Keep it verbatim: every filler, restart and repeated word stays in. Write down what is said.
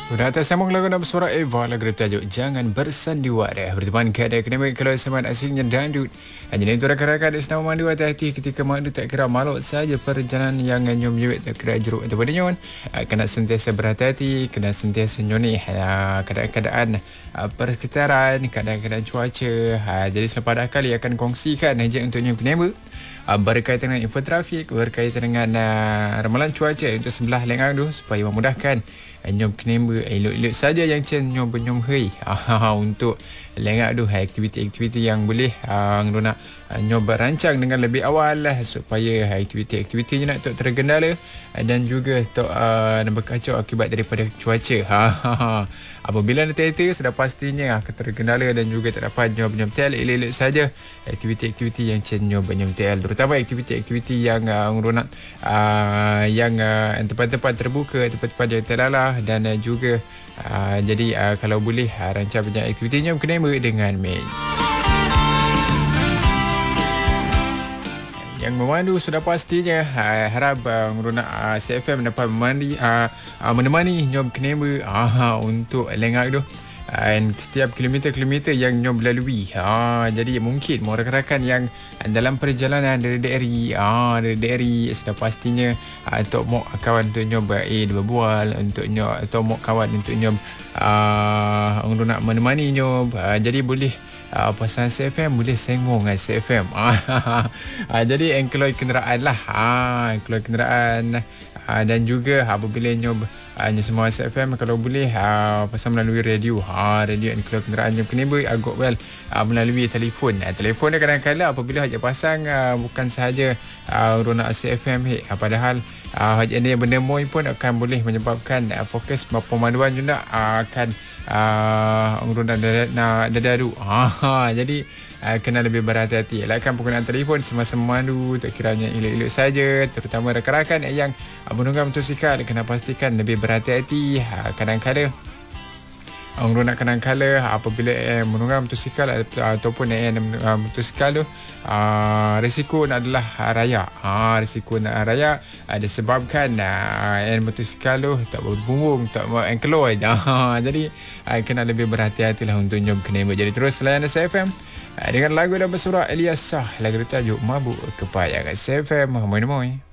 Sudah atas sambung lagu nak bersuara Eva lagu bertajuk Jangan Bersandiwara berteman keadaan akademik kalau seman asingnya dandut. Hanya itu rakan-rakan di senama mandu hati-hati ketika mandu tak kira maluk saja perjalanan yang nyom jewit tak kira jeruk atau nyon. Kena sentiasa berhati-hati, kena sentiasa nyoni keadaan-keadaan persekitaran, keadaan-keadaan cuaca. Jadi selepas dah kali akan kongsikan aja untuk nyom penembak berkaitan dengan infotrafik, berkaitan dengan uh, ramalan cuaca untuk sebelah lengang tu supaya memudahkan nyom kenemba elok-elok saja yang cen nyom benyom hei untuk lengak tu aktiviti-aktiviti yang boleh uh, nak uh, nyom berancang dengan lebih awal lah, supaya aktiviti-aktivitinya nak tak tergendala dan juga tak uh, berkacau akibat daripada cuaca. Apabila nanti sudah pastinya akan tergendala dan juga tak dapat nyom benyom tel, elok-elok saja aktiviti-aktiviti yang cen nyom benyom tel, terutama aktiviti-aktiviti yang uh, nak uh, yang uh, tempat-tempat terbuka, tempat-tempat yang terlalah dan uh, juga uh, jadi uh, kalau boleh uh, rancang banyak aktivitinya kena dengan main. Yang memandu sudah pastinya uh, harap uh, merunak uh, C F M dapat menemani uh, uh, menemani nyom kenema uh, untuk lengak tu. Dan setiap kilometer-kilometer yang nyom lalui. Ha, jadi mungkin mau rakan-rakan yang dalam perjalanan dari daerah ha, dari daerah sudah pastinya atau mau kawan untuk nyom eh berbual untuk nyom atau mau kawan untuk nyom ah uh, nak menemani nyom. Uh, jadi boleh Uh, pasal C F M boleh sengong dengan C F M. uh, jadi engkeloi kenderaan lah. Uh, engkeloi kenderaan uh, dan juga apabila nyom hanya uh, semua C F M kalau boleh uh, pasal melalui radio. Ha, uh, radio engkeloi kenderaan nyom kena ber agak well uh, melalui telefon. Uh, telefon dia kadang-kadang apabila hanya pasang uh, bukan sahaja uh, nak C F M he, uh, padahal Uh, ini benda moi pun akan boleh menyebabkan uh, fokus pemanduan juga uh, akan uh, orang nak dadaru. Ha, jadi uh, kena lebih berhati-hati. Elakkan penggunaan telefon semasa memandu, tak kiranya elok-elok saja, terutama rakan-rakan yang uh, menunggang motosikal kena pastikan lebih berhati-hati. Uh, kadang-kadang orang nak kadang-kala apabila eh, menunggang motosikal ataupun eh, uh, motosikal tu uh, risiko adalah uh, raya. Uh, risiko nak raya uh, disebabkan uh, eh, motosikal tu tak berbumbung, tak mau keluar. Uh, jadi uh, kena lebih berhati-hatilah untuk nyom kenema. Jadi terus layan C F M uh, dengan lagu dan bersuara Elias Shah, lagu bertajuk Mabuk Kepayangan C F M. Moi moi.